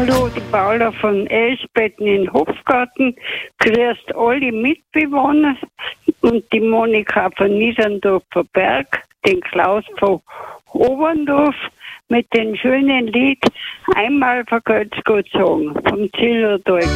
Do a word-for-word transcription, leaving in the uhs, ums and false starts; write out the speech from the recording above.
Hallo, die Paula von Elsbetten in Hofgarten. Grüßt alle Mitbewohner und die Monika von Niederndorfer Berg, den Klaus von Oberndorf mit dem schönen Lied Einmal vergötzt Gott sagen vom Zillertal.